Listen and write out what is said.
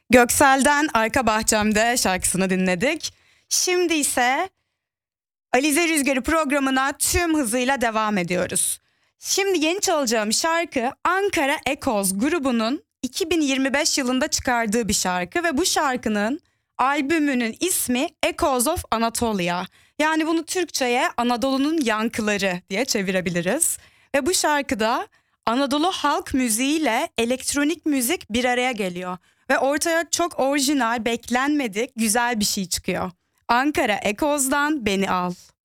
Göksel'den Arka Bahçemde şarkısını dinledik. Şimdi ise Alize Rüzgarı programına tüm hızıyla devam ediyoruz. Şimdi yeni çalacağım şarkı Ankara Echoes grubunun 2025 yılında çıkardığı bir şarkı ve bu şarkının albümünün ismi Echoes of Anatolia. Yani bunu Türkçe'ye Anadolu'nun yankıları diye çevirebiliriz. Ve bu şarkıda Anadolu halk müziğiyle elektronik müzik bir araya geliyor. Ve ortaya çok orijinal, beklenmedik, güzel bir şey çıkıyor. Ankara Echoes'dan Beni Al.